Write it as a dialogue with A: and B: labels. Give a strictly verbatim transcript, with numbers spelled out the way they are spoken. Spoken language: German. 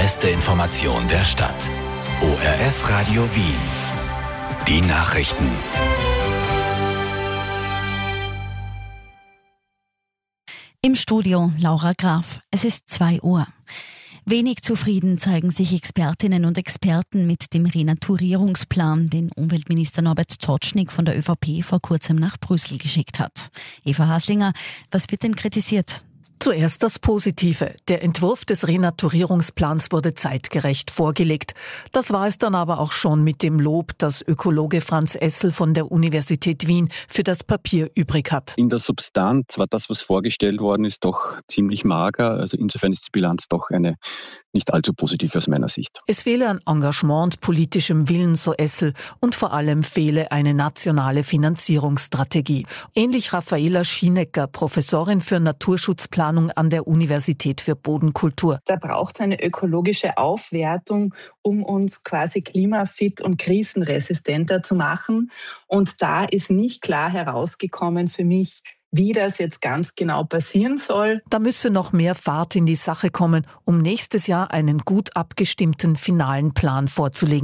A: beste Information der Stadt. O R F Radio Wien. Die Nachrichten.
B: Im Studio Laura Graf. Es ist zwei Uhr. Wenig zufrieden zeigen sich Expertinnen und Experten mit dem Renaturierungsplan, den Umweltminister Norbert Totschnig von der ÖVP vor kurzem nach Brüssel geschickt hat. Eva Haslinger, was wird denn kritisiert?
C: Zuerst das Positive. Der Entwurf des Renaturierungsplans wurde zeitgerecht vorgelegt. Das war es dann aber auch schon mit dem Lob, das Ökologe Franz Essel von der Universität Wien für das Papier übrig hat.
D: In der Substanz war das, was vorgestellt worden ist, doch ziemlich mager. Also insofern ist die Bilanz doch eine nicht allzu positive aus meiner Sicht.
C: Es fehle an Engagement und politischem Willen, so Essel, und vor allem fehle eine nationale Finanzierungsstrategie. Ähnlich Raffaela Schienecker, Professorin für Naturschutzplanung an der Universität für Bodenkultur.
E: Da braucht es eine ökologische Aufwertung, um uns quasi klimafit und krisenresistenter zu machen. Und da ist nicht klar herausgekommen für mich, wie das jetzt ganz genau passieren soll.
C: Da müsse noch mehr Fahrt in die Sache kommen, um nächstes Jahr einen gut abgestimmten finalen Plan vorzulegen.